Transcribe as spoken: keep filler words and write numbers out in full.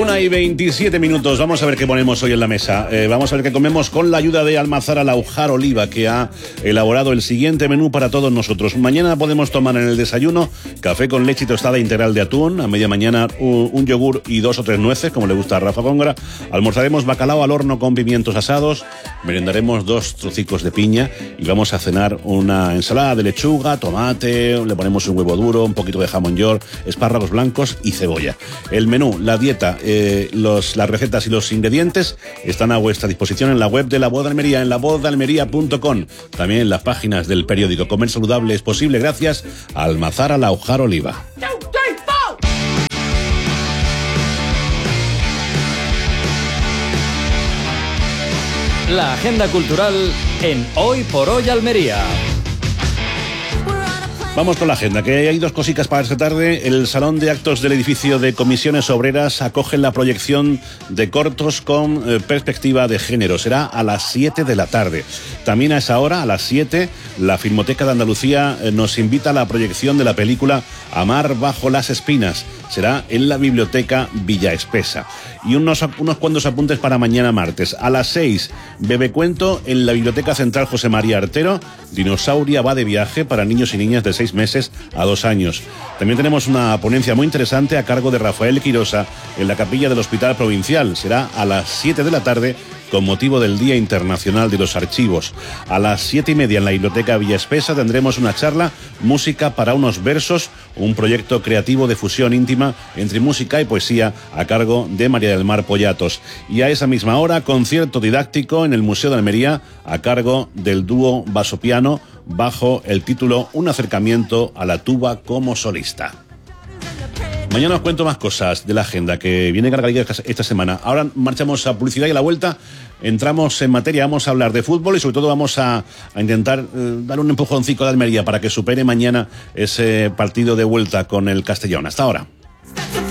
Una y veintisiete minutos. Vamos a ver qué ponemos hoy en la mesa. Eh, vamos a ver qué comemos con la ayuda de Almazara Laujar Oliva, que ha elaborado el siguiente menú para todos nosotros. Mañana podemos tomar en el desayuno café con leche y tostada integral de atún. A media mañana un, un yogur y dos o tres nueces, como le gusta a Rafa Góngora. Almorzaremos bacalao al horno con pimientos asados. Merendaremos dos trocicos de piña y vamos a cenar una ensalada de lechuga, tomate, le ponemos un huevo duro, un poquito de jamón york, espárragos blancos y cebolla. El menú, la dieta, eh, los, las recetas y los ingredientes están a vuestra disposición en la web de La Voz de Almería, en la voz de almería punto com. También en las páginas del periódico. Comer saludable es posible gracias a Almazara Laujar Oliva. La agenda cultural en Hoy por Hoy Almería. Vamos con la agenda, que hay dos cositas para esta tarde. El Salón de Actos del edificio de Comisiones Obreras acoge la proyección de cortos con eh, perspectiva de género. Será a las siete de la tarde. También a esa hora, a las siete, la Filmoteca de Andalucía eh, nos invita a la proyección de la película Amar bajo las espinas. Será en la Biblioteca Villa Espesa. Y unos, unos cuantos apuntes para mañana martes. A las seis, bebecuento en la Biblioteca Central José María Artero. Dinosauria va de viaje para niños y niñas de seis meses a dos años. También tenemos una ponencia muy interesante a cargo de Rafael Quirosa en la capilla del Hospital Provincial. Será a las siete de la tarde con motivo del Día Internacional de los Archivos. A las siete y media en la Biblioteca Villa Espesa tendremos una charla Música para unos versos, un proyecto creativo de fusión íntima entre música y poesía a cargo de María del Mar Pollatos. Y a esa misma hora, concierto didáctico en el Museo de Almería a cargo del dúo basopiano bajo el título Un acercamiento a la tuba como solista. Mañana os cuento más cosas de la agenda que viene cargadita esta semana. Ahora marchamos a publicidad y a la vuelta entramos en materia. Vamos a hablar de fútbol y sobre todo vamos a, a intentar eh, dar un empujoncito a Almería para que supere mañana ese partido de vuelta con el Castellón. Hasta ahora.